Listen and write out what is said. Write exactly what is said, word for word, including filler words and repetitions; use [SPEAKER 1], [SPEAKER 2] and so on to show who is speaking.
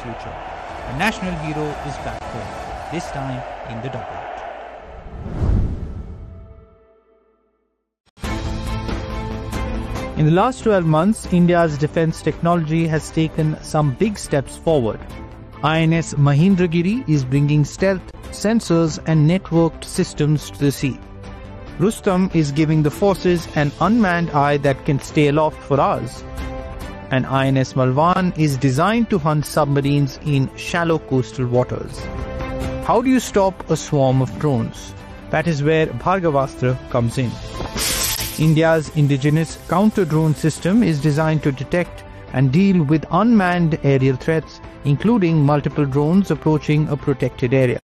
[SPEAKER 1] future. A national hero is back home, this time in the dugout. In the last twelve months, India's defence technology has taken some big steps forward. I N S Mahendragiri is bringing stealth, sensors and networked systems to the sea. Rustam is giving the forces an unmanned eye that can stay aloft for hours. And I N S Malwan is designed to hunt submarines in shallow coastal waters. How do you stop a swarm of drones? That is where Bhargavastra comes in. India's indigenous counter-drone system is designed to detect and deal with unmanned aerial threats, including multiple drones approaching a protected area.